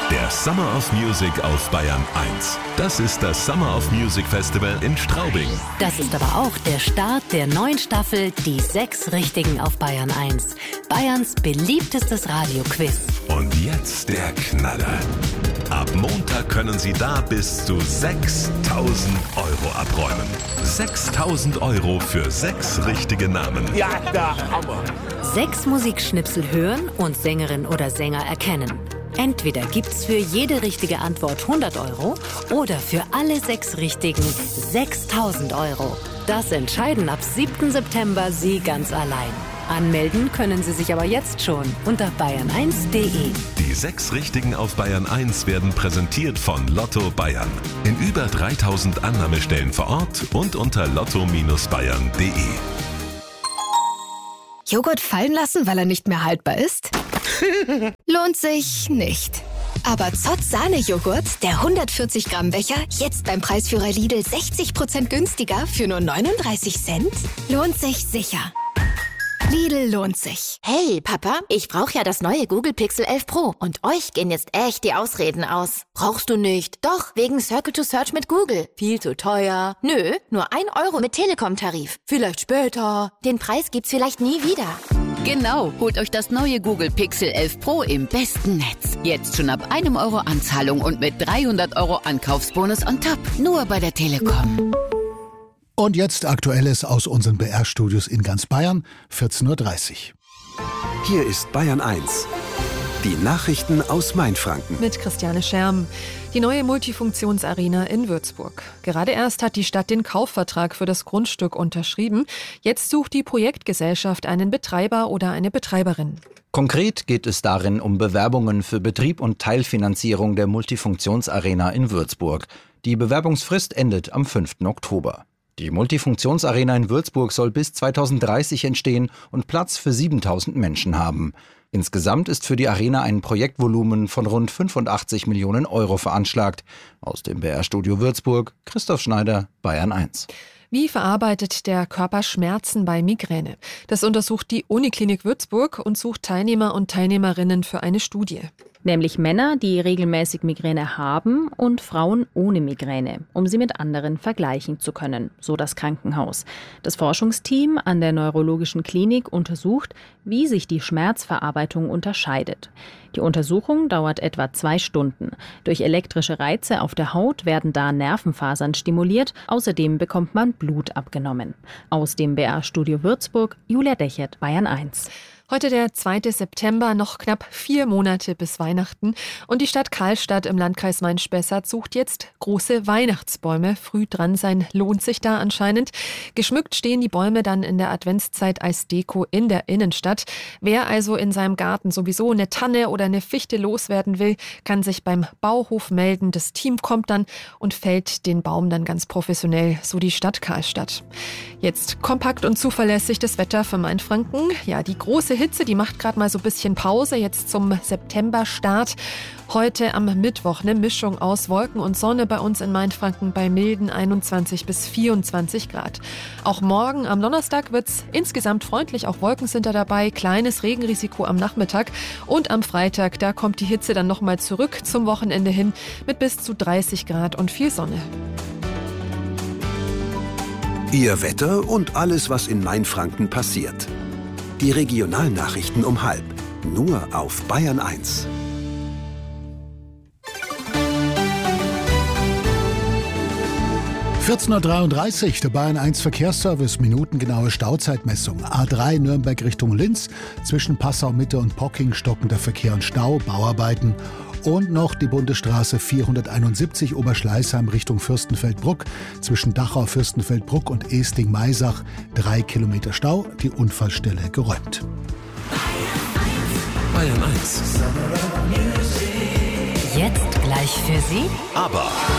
Der Summer of Music auf Bayern 1. Das ist das Summer of Music Festival in Straubing. Das ist aber auch der Start der neuen Staffel Die 6 Richtigen auf Bayern 1. Bayerns beliebtestes Radioquiz. Und jetzt der Knaller. Ab Montag können Sie da bis zu 6.000 Euro abräumen. 6.000 Euro für 6 richtige Namen. Ja, der Hammer. 6 Musikschnipsel hören und Sängerin oder Sänger erkennen. Entweder gibt's für jede richtige Antwort 100 Euro oder für alle 6 Richtigen 6.000 Euro. Das entscheiden ab 7. September Sie ganz allein. Anmelden können Sie sich aber jetzt schon unter bayern1.de. Die 6 Richtigen auf Bayern 1 werden präsentiert von Lotto Bayern. In über 3.000 Annahmestellen vor Ort und unter lotto-bayern.de. Joghurt fallen lassen, weil er nicht mehr haltbar ist? Lohnt sich nicht. Aber Zott Sahne-Joghurt, der 140 Gramm Becher, jetzt beim Preisführer Lidl 60% günstiger für nur 39 Cent? Lohnt sich sicher. Lidl lohnt sich. Hey, Papa, ich brauche ja das neue Google Pixel 11 Pro und euch gehen jetzt echt die Ausreden aus. Brauchst du nicht? Doch, wegen Circle to Search mit Google. Viel zu teuer. Nö, nur 1 Euro mit Telekom-Tarif. Vielleicht später. Den Preis gibt's vielleicht nie wieder. Genau, holt euch das neue Google Pixel 11 Pro im besten Netz. Jetzt schon ab 1 Euro Anzahlung und mit 300 Euro Ankaufsbonus on top. Nur bei der Telekom. Und jetzt Aktuelles aus unseren BR-Studios in ganz Bayern, 14.30 Uhr. Hier ist Bayern 1. Die Nachrichten aus Mainfranken. Mit Christiane Scherm. Die neue Multifunktionsarena in Würzburg. Gerade erst hat die Stadt den Kaufvertrag für das Grundstück unterschrieben. Jetzt sucht die Projektgesellschaft einen Betreiber oder eine Betreiberin. Konkret geht es darin um Bewerbungen für Betrieb und Teilfinanzierung der Multifunktionsarena in Würzburg. Die Bewerbungsfrist endet am 5. Oktober. Die Multifunktionsarena in Würzburg soll bis 2030 entstehen und Platz für 7.000 Menschen haben. Insgesamt ist für die Arena ein Projektvolumen von rund 85 Millionen Euro veranschlagt. Aus dem BR-Studio Würzburg, Christoph Schneider, Bayern 1. Wie verarbeitet der Körper Schmerzen bei Migräne? Das untersucht die Uniklinik Würzburg und sucht Teilnehmer und Teilnehmerinnen für eine Studie. Nämlich Männer, die regelmäßig Migräne haben und Frauen ohne Migräne, um sie mit anderen vergleichen zu können, so das Krankenhaus. Das Forschungsteam an der Neurologischen Klinik untersucht, wie sich die Schmerzverarbeitung unterscheidet. Die Untersuchung dauert etwa 2 Stunden. Durch elektrische Reize auf der Haut werden da Nervenfasern stimuliert. Außerdem bekommt man Blut abgenommen. Aus dem BR-Studio Würzburg, Julia Dechert, Bayern 1. Heute der 2. September, noch knapp 4 Monate bis Weihnachten. Und die Stadt Karlstadt im Landkreis Main-Spessart sucht jetzt große Weihnachtsbäume. Früh dran sein lohnt sich da anscheinend. Geschmückt stehen die Bäume dann in der Adventszeit als Deko in der Innenstadt. Wer also in seinem Garten sowieso eine Tanne oder eine Fichte loswerden will, kann sich beim Bauhof melden. Das Team kommt dann und fällt den Baum dann ganz professionell, so die Stadt Karlstadt. Jetzt kompakt und zuverlässig das Wetter für Mainfranken. Ja, die große Hitze, die macht gerade mal so ein bisschen Pause, jetzt zum Septemberstart. Heute am Mittwoch eine Mischung aus Wolken und Sonne bei uns in Mainfranken bei milden 21 bis 24 Grad. Auch morgen am Donnerstag wird's insgesamt freundlich, auch Wolken sind da dabei, kleines Regenrisiko am Nachmittag. Und am Freitag, da kommt die Hitze dann nochmal zurück zum Wochenende hin mit bis zu 30 Grad und viel Sonne. Ihr Wetter und alles, was in Mainfranken passiert. Die Regionalnachrichten um 12:30. Nur auf Bayern 1. (14.33 Uhr), der Bayern 1 Verkehrsservice, minutengenaue Stauzeitmessung. A3 Nürnberg Richtung Linz, zwischen Passau Mitte und Pocking stockender Verkehr und Stau, Bauarbeiten. Und noch die Bundesstraße 471 Oberschleißheim Richtung Fürstenfeldbruck, zwischen Dachau, Fürstenfeldbruck und Eesting-Maisach 3 Kilometer Stau, die Unfallstelle geräumt. Bayern 1. Jetzt gleich für Sie. Aber